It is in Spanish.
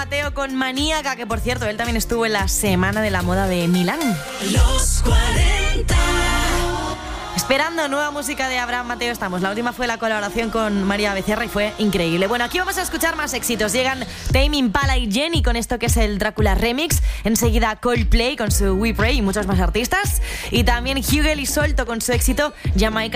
Mateo con Maníaca, que por cierto, él también estuvo en la Semana de la Moda de Milán. Los 40. Esperando nueva música de Abraham Mateo estamos. La última fue la colaboración con María Becerra y fue increíble. Bueno, aquí vamos a escuchar más éxitos. Llegan Tame Impala y Jenny con esto que es el Drácula Remix. Enseguida Coldplay con su We Pray y muchos más artistas. Y también Hugel y Solto con su éxito Jamaica.